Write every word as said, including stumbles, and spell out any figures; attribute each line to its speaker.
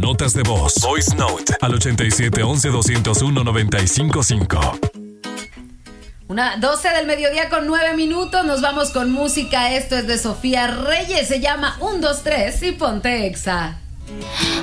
Speaker 1: notas de voz. Voice Note al ochenta y siete once doscientos uno noventa y cinco cinco.
Speaker 2: Una doce del mediodía con nueve minutos. Nos vamos con música. Esto es de Sofía Reyes. Se llama un, dos, tres y ponte Exa.